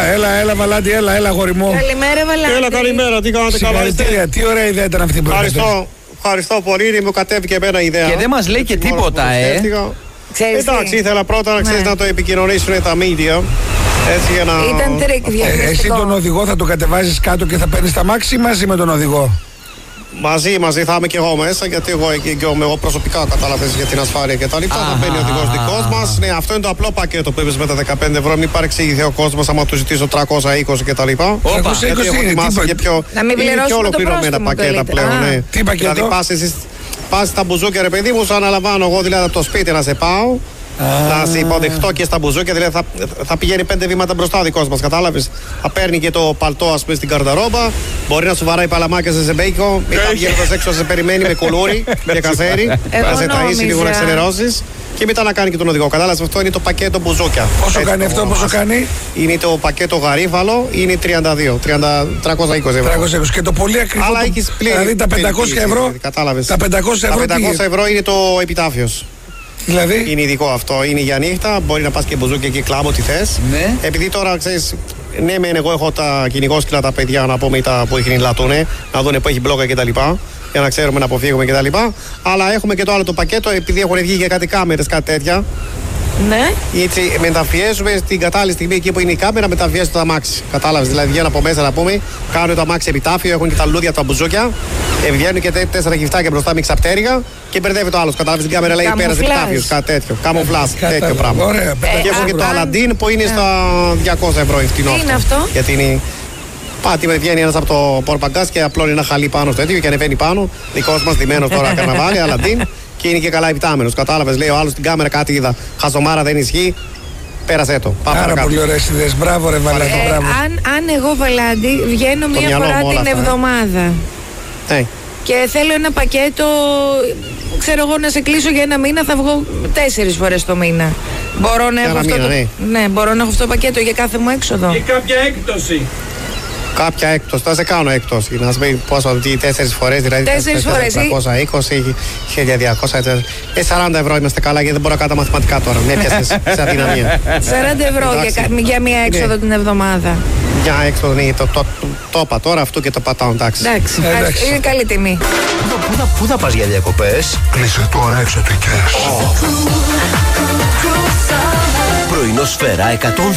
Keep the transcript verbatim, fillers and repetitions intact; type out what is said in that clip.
έλα, έλα, Βαλάντι, έλα, έλα, αγόρι μου. Καλημέρα, Βαλάντι. Έλα, καλημέρα, τι κάνετε, καλά είστε? Τι ωραία ιδέα ήταν αυτή που Ευχαριστώ, ευχαριστώ πολύ, μου κατέβηκε εμένα η ιδέα. Και δεν μας λέει και τίποτα, ε. Ξέρεις Εντάξει, τι? ήθελα πρώτα να ξέρεις Ναι. να το επικοινωνήσουν τα media. Έτσι για να... Ήταν τρίκ Ε, διαφημιστικό. εσύ τον οδηγό θα τον κατεβάζεις κάτω και θα παίρνεις τα μάξι ή μαζί με τον οδηγό? Μαζί, μαζί θα είμαι και εγώ μέσα, γιατί εγώ εγγυώμαι εγώ προσωπικά, κατάλαβες, για την ασφάλεια και τα λοιπά. Θα μπαίνει ο οδηγός δικός μας. Ναι, αυτό είναι το απλό πακέτο που είπες με τα δεκαπέντε ευρώ. Μην παρεξηγηθεί ο κόσμος άμα του ζητήσω τριακόσια είκοσι και τα λοιπά. τριακόσια είκοσι Γιατί έχω είναι, ετοιμάσει τι και πιο, Να μην είναι πληρώσουμε πιο το ολοκληρωμένα πρόστιμο πακέτα καλύτερα. πλέον. Α. Ναι. Τι πακέτο? Δηλαδή πας εσείς, πας στα μπουζούκια, ρε παιδί μου, σου αναλαμβάνω εγώ δηλαδή από το σπίτι να σε πάω. Να σε υποδεχτώ και στα μπουζούκια, δηλαδή θα, θα πηγαίνει πέντε βήματα μπροστά ο δικός μας, κατάλαβες. Θα παίρνει και το παλτό, ας πούμε, στην καρδαρόμπα. Μπορεί να σου βαράει παλαμάκια σε ζεμπέικο. Μετά βγαίνοντας έξω να σε περιμένει με κουλούρι και κασέρι. Να σε ταΐσει λίγο να ξενερώσεις. Και μετά να κάνει και τον οδηγό. Κατάλαβες, αυτό είναι το πακέτο μπουζούκια. Πόσο κάνει αυτό, πόσο κάνει? Είναι το πακέτο γαρίφαλο, είναι τριάντα δύο, τριακόσια είκοσι ευρώ. τριακόσια είκοσι και το πολύ ακριβό. Αλλά το- έχεις πλήρη. Δηλαδή τα πεντακόσια ευρώ. Κατάλαβες. Τα πεντακόσια Τα ευρώ τι? πεντακόσια ευρώ είναι το επιτάφιος. Δηλαδή. Είναι ειδικό αυτό, είναι για νύχτα. Μπορεί να πας και μπουζούκια και κλάμπ, ό,τι θες. Ναι. Επειδή τώρα ξέρεις, ναι, μεν εγώ έχω τα κυνηγόσκυλα τα παιδιά να πούμε τα που έχει λατούνε, να δουν που έχει μπλόκα κτλ. Για να ξέρουμε να αποφύγουμε κτλ. Αλλά έχουμε και το άλλο το πακέτο, επειδή έχουν βγει και κάτι κάμερες, κάτι τέτοια. Ναι. Έτσι μεταφιέζουμε στην κατάλληλη στιγμή εκεί που είναι η κάμερα, μεταφιέζουμε το αμάξι. Κατάλαβες, δηλαδή βγαίνουν από μέσα να πούμε, κάνουν το αμάξι επιτάφιο, έχουν και τα λουλούδια τα μπουζούκια, ε, βγαίνουν και τέ- τέσσερα γυφτάκια μπροστά με ξαπτέρυγα και μπερδεύει το άλλο. Κατάλαβες, την κάμερα λέει πέρασε Καμουφλάζ. επιτάφιο, κάτι τέτοιο. Καμουφλάζ, Κατάλαβα. τέτοιο πράγμα. Ωραία, Ε, Και έχω και το αν- Αλαντίν που είναι στα διακόσια ευρώ ευθυνό. Τι είναι αυτό? Γιατί είναι. Πάτη βγαίνει ένα από το πορπαγκάς και απλώνει ένα χαλί πάνω στο τέτοιο και ανεβαίνει πάνω. Δικός μας ντυμένος τώρα καρναβάλι, Αλαντίν. Και είναι και καλά επιτάμενος. Κατάλαβες, λέει ο άλλος στην κάμερα κάτι είδα. Χαζομάρα δεν ισχύει. Πέρασέ το. Πάμε Πάρα παρακάτω. πολύ ωραίες ιδέες. Μπράβο, ρε Βαλάντι, Ε, μπράβο. αν, αν εγώ, Βαλάντι, βγαίνω μία μυαλό φορά μου όλα την αυτά, ε. εβδομάδα Ναι. και θέλω ένα πακέτο, ξέρω εγώ, να σε κλείσω για ένα μήνα, θα βγω τέσσερις φορές το μήνα. Μπορώ να Για έχω ένα αυτό μήνα, το... ναι, μπορώ να έχω αυτό το πακέτο για κάθε μου έξοδο. Και κάποια έκπτωση. Κάποια έκπτωση, θα σε κάνω έκπτωση. Να σου πει πόσο, τι, τέσσερις φορές, δηλαδή. Τέσσερις φορές, ή- τριακόσια είκοσι, χίλια διακόσια. Ε, σαράντα ευρώ είμαστε καλά, γιατί δεν μπορώ να κάνω τα μαθηματικά τώρα. Με έπιασες σε αδυναμία. σαράντα ευρώ για, Εντάξει. κα- για μία έξοδο Ναι. την εβδομάδα. Για έξοδο, ναι, το, το, το, το είπα τώρα, αυτό και το πατάω, εντάξει. Εντάξει, Εντάξει. ευχαριστώ. Είναι καλή τιμή. Πού θα, πού θα πας για διακοπές? Κλείσε τώρα εξωτικές. Πρωινό Σφαίρα εκατόν